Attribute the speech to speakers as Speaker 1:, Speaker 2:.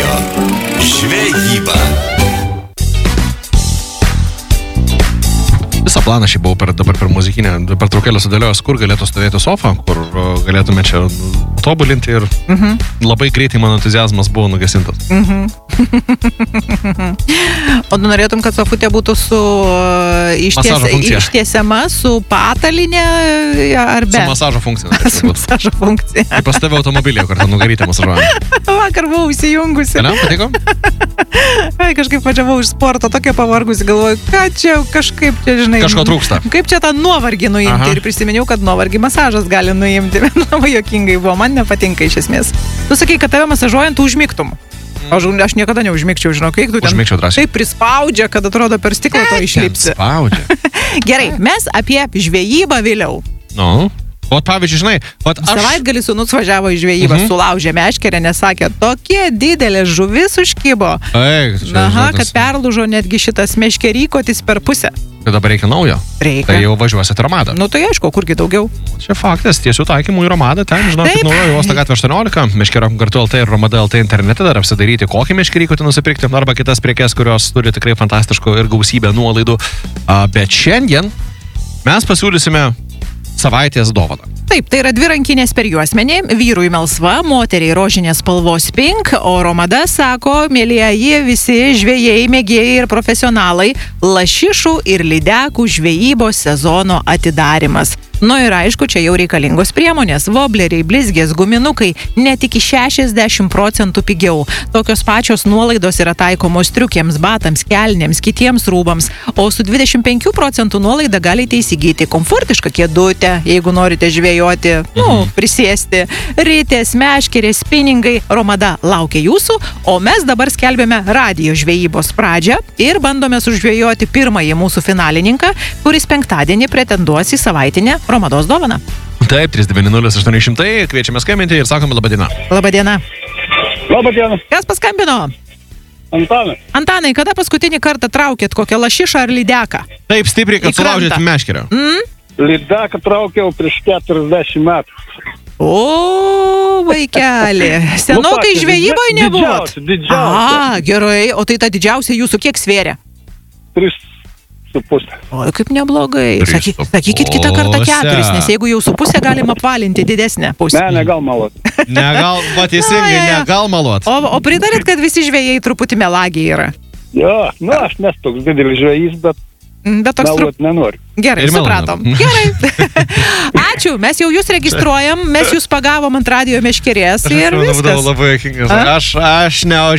Speaker 1: radijo žvejyba.
Speaker 2: Visą planą šį buvau dabar per muzikinę pertraukėlę sudėliojęs, kur galėtų stovėti sofa, kur galėtume čia tobulinti ir labai greitai mano entuziazmas buvo nugesintas.
Speaker 3: O norėtum, kad sofutė būtų su ištiesiama, su patalinė ar be?
Speaker 2: Su masažo funkcija.
Speaker 3: Su masažo funkcija.
Speaker 2: Kaip pas tave automobilėje, kartą nugarytę masažuojant.
Speaker 3: Vakar buvau įsijungusi.
Speaker 2: Ne, patiko?
Speaker 3: Kažkaip važiavau iš sporto, tokia pavargusi, galvoju, ką čia kažkaip čia, žinai.
Speaker 2: Kažko trūksta.
Speaker 3: Kaip čia tą nuovargį nuimti. Ir prisiminiau, kad nuovargį masažas gali nuimti. Labai juokingai buvo, man nepatinka iš esmės. Tu sakai, kad tave masažuojant užmigtum. Aš niekada neužmigčiau, žinau, kaip tu ten taip prispaudžia, kad atrodo per stiklą to išlipsi. Gerai, mes apie žvejybą vėliau.
Speaker 2: Nu, pavyzdžiui, žinai,
Speaker 3: Savaitgalį sūnus važiavo į žvejybą, sulaužė meškerę, nesakė, tokie didelės žuvis užkibo. Kad perlūžo netgi šitas meškerykotis per pusę.
Speaker 2: Tai dabar reikia naujo.
Speaker 3: Reikia.
Speaker 2: Tai jau važiuosit į Romadą.
Speaker 3: Nu tai aišku, kurgi daugiau.
Speaker 2: Čia faktas, tiesių taikymų į Romadą, ten, žinokit, naujoji Uosto gatvė 18, Meškerio kartu LT ir Romada LT internete, dar apsidaryti kokį meškerykotį nusipirkti, arba kitas prekes, kurios turi tikrai fantastiškų ir gausybę nuolaidų. Bet šiandien mes pasiūlysime savaitės dovaną.
Speaker 3: Taip, tai yra 2 rankinės per juosmenį, vyrui melsva, moteriai rožinės spalvos pink, o Romada sako, mėlyjeji visi žvejai, mėgėjai ir profesionalai, lašišų ir lydekų žvejybos sezono atidarimas. Nu ir aišku, čia jau reikalingos priemonės, vobleriai, blizgės, guminukai, net iki 60% pigiau. Tokios pačios nuolaidos yra taikomos striukėms, batams, kelnėms, kitiems rūbams, o su 25% nuolaida galite įsigyti komfortišką kėdutę, jeigu norite žvejoti, prisėsti, rytės, meškerės, spiningai. Romada laukia jūsų, o mes dabar skelbėme radijo žvejybos pradžią ir bandome sužvejoti pirmąjį mūsų finalininką, kuris penktadienį pretenduos į savaitinę Romados dovaną.
Speaker 2: Taip, 390-800, kviečiame skambinti ir sakome labadiena.
Speaker 3: Labadiena.
Speaker 4: Labadiena.
Speaker 3: Kas paskambino?
Speaker 4: Antanas.
Speaker 3: Antanai, kada paskutinį kartą traukėt kokią lašišą ar lydeką?
Speaker 2: Taip stipriai, kad sulaužėt meškerio.
Speaker 4: Lydeką traukiau prieš 40 metų.
Speaker 3: O, vaikeli. Senokai žvejyboje nebuvot?
Speaker 4: Didžiausia.
Speaker 3: Gerai. O tai ta didžiausia jūsų kiek svėrė?
Speaker 4: 3,5.
Speaker 3: O, kaip neblogai. Sakykit kitą kartą 4, nes jeigu jau su pusė galim apvalinti didesnę pusę.
Speaker 4: Negal malot.
Speaker 2: Negal malot.
Speaker 3: O pritarėt, kad visi žvejai truputį melagiai yra?
Speaker 4: Jo, aš nesu toks didelis žvejys, bet meluot nenoriu.
Speaker 3: Gerai, supratom. Gerai. Ačiū, mes jau jūs registruojam, mes jūs pagavom ant radijo meškerės ir viskas.
Speaker 2: Labai juokingas. Aš ne